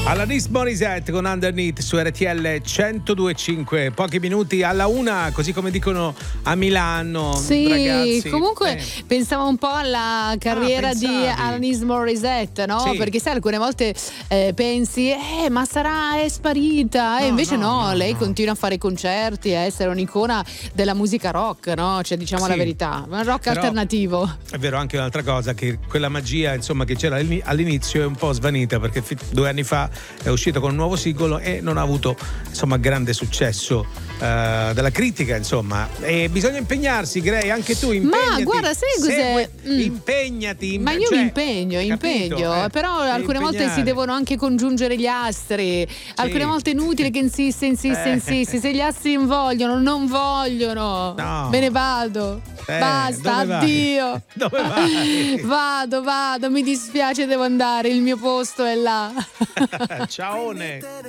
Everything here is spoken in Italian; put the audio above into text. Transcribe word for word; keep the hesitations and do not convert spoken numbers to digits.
Alanis Morissette con Underneath su R T L centodue e cinque, pochi minuti alla una, così come dicono a Milano. Sì, ragazzi. comunque eh. pensavo un po' alla carriera Ah, di Alanis Morissette, no? Sì. Perché sai, alcune volte eh, pensi, eh, ma sarà è sparita, e No, invece no, no, no, lei no. continua a fare concerti, a essere un'icona della musica rock, no? Cioè, diciamo Sì. la verità, un rock Però alternativo. È vero anche un'altra cosa, che quella magia insomma che c'era all'inizio è un po' svanita, perché fi- due anni fa è uscito con un nuovo singolo e non ha avuto insomma grande successo eh, dalla critica, insomma, e bisogna impegnarsi, Grey, anche tu impegnati. Ma guarda, sai cos'è? Segue- Mm. impegnati Ma io cioè, mi impegno, capito? impegno, Eh, però devi alcune volte si impegnare. devono anche congiungere gli astri, alcune volte è inutile che insiste, insiste, Eh. insiste, se gli astri non vogliono, non vogliono, No. me ne vado, Eh, basta, dove vai? addio. Dove vai? Vado, vado, mi dispiace, devo andare, il mio posto è là. Ciaone.